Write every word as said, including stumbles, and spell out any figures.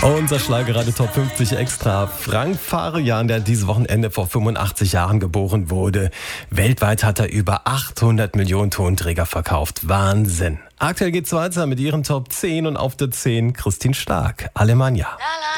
Unser Schlagerradio Top fünfzig Extra. Frank Farian, der dieses Wochenende vor fünfundachtzig Jahren geboren wurde. Weltweit hat er über achthundert Millionen Tonträger verkauft. Wahnsinn. Aktuell geht's weiter mit ihren Top zehn und auf der zehn Christine Stark. Alemannia.